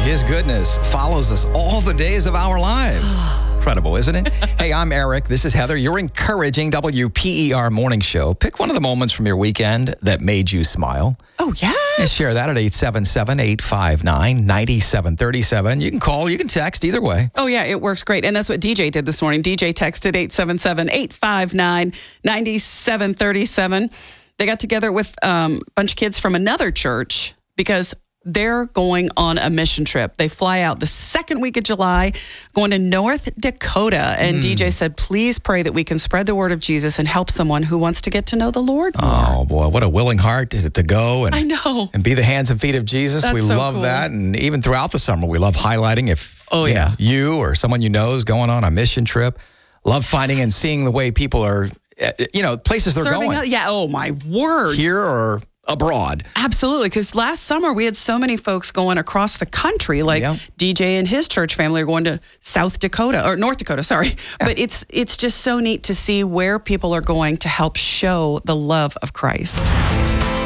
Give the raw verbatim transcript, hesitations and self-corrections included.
His goodness follows us all the days of our lives. Incredible, isn't it? Hey, I'm Eric. This is Heather. You're encouraging W P E R Morning Show. Pick one of the moments from your weekend that made you smile. Oh, yes. And share that at eight seven seven, eight five nine, nine seven three seven. You can call, you can text, either way. Oh, yeah, it works great. And that's what D J did this morning. D J texted eight seven seven, eight five nine, nine seven three seven. They got together with um, a bunch of kids from another church because they're going on a mission trip. They fly out the second week of July, going to North Dakota. And mm. D J said, please pray that we can spread the word of Jesus and help someone who wants to get to know the Lord more. Oh, boy, what a willing heart to, to go and, I know. and be the hands and feet of Jesus. That's we so love cool. that. And even throughout the summer, we love highlighting if oh, you, yeah. know, you or someone you know is going on a mission trip. Love finding and seeing the way people are, you know, places they're Serving going. out, yeah, oh, my word. Here or abroad. Absolutely, because last summer we had so many folks going across the country, like yeah. D J and his church family are going to South Dakota, or North Dakota, sorry. Yeah. But it's it's just so neat to see where people are going to help show the love of Christ.